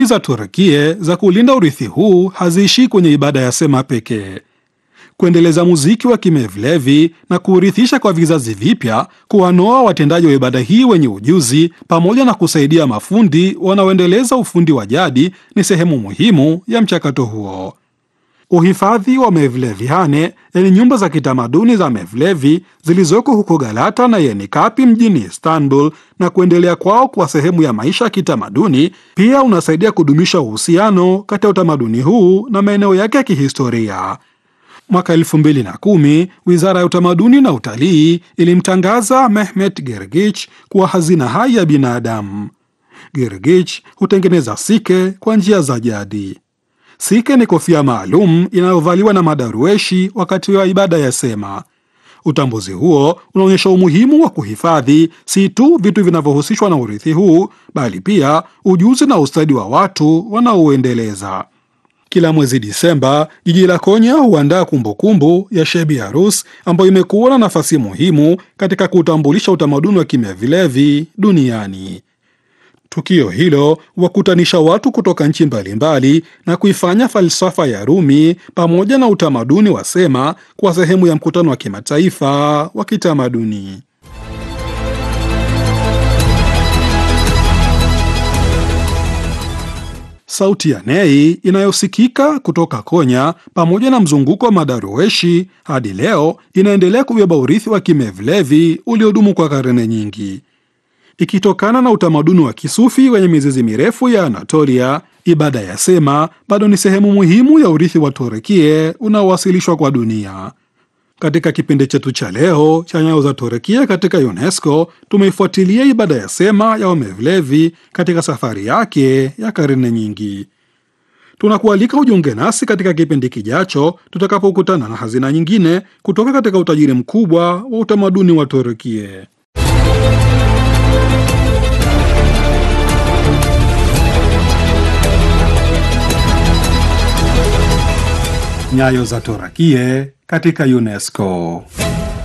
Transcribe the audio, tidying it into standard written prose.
za Turukia za kulinda urithi huu haziishii kwenye ibada ya sema pekee. Kuendeleza muziki wa Kimevlevi na kuurithisha kwa vizazi vipya, kuwanoa watendaji wa ibada hii wenye ujuzi, pamoja na kusaidia mafundi wanaoendeleza ufundi wa jadi ni sehemu muhimu ya mchakato huo. Uhifadhi wa Mevlevihane, yani nyumba za kitamaduni za Mevlevi zilizoko huko Galata na Yenikapi mjini Istanbul, na kuendelea kwao kwa sehemu ya maisha ya kitamaduni, pia unasaidia kudumisha uhusiano kati ya utamaduni huu na maeneo yake ya kihistoria. Mwaka 2010, Wizara ya Utamaduni na Utalii ilimtangaza Mehmet Gergich kuwa hazina hai ya binadamu. Gergich hutengeneza sike kwa njia za jadi. Sike ni kofia maalum inayovaliwa na madarueshi wakati wa ibada ya sema. Utambuzi huo unaonyesha umuhimu wa kuhifadhi si tu vitu vinavyohusishwa na urithi huu, bali pia ujuzi na ustadi wa watu wanaouendeleza. Kila mwezi Disemba, jiji la Konya huandaa kumbukumbu ya Shebi Arus, ambayo imekuwa na nafasi muhimu katika kutambulisha utamaduni wa Kimevlevi duniani. Tukio hilo wakutanisha watu kutoka nchi mbalimbali na kuifanya falsafa ya Rumi pamoja na utamaduni wa sema kwa sehemu ya mkutano wa kimataifa wa kitamaduni. Sauti ya Nei inayosikika kutoka Konya pamoja na mzunguko wa madarueshi hadi leo inaendelea kubeba urithi wa Kimevlevi uliodumu kwa karne nyingi. Ikitokana na utamaduni wa Kisufi wenye mizizi mirefu ya Anatolia, ibada ya sema bado ni sehemu muhimu ya urithi wa Turukia unaowasilishwa kwa dunia. Katika kipindi chetu cha leo cha Nyayo za Turukia katika UNESCO, tumeifuatilia ibada ya sema ya Wamevlevi katika safari yake ya karne nyingi. Tunakualika ujiunge nasi katika kipindi kijacho tutakapokutana na hazina nyingine kutoka katika utajiri mkubwa wa utamaduni wa Turukia. Nyayo za Turukia katika UNESCO.